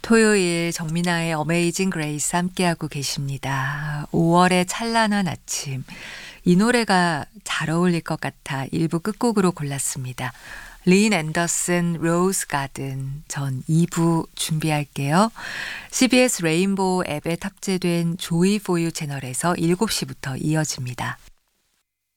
토요일 정민아의 어메이징 그레이스 함께하고 계십니다. 5월의 찬란한 아침. 이 노래가 잘 어울릴 것 같아 일부 끝곡으로 골랐습니다. 린 앤더슨 로즈 가든. 전 2부 준비할게요. CBS 레인보우 앱에 탑재된 조이 포유 채널에서 7시부터 이어집니다.